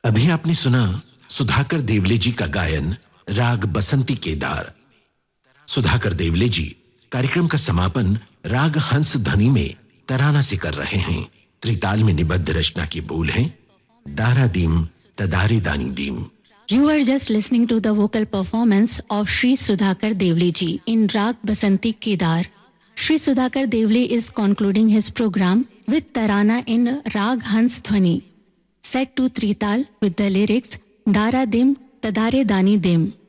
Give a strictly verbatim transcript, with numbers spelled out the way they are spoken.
अभी आपने सुना सुधाकर देवले जी का गायन राग बसंती केदार। सुधाकर देवले जी कार्यक्रम का समापन राग हंस ध्वनि में तराना से कर रहे हैं। त्रिताल में निबद्ध रचना की बोल हैं दारा दीम तदारे दानी दीम। You are just listening to the vocal performance of Shri Sudhakar Devle ji in Rag Basanti Kedar. Shri Sudhakar Devle is concluding his program with Tarana in Rag Hans Dhwani, set to Trital with the lyrics Dara Dim Tadare Dani Dim.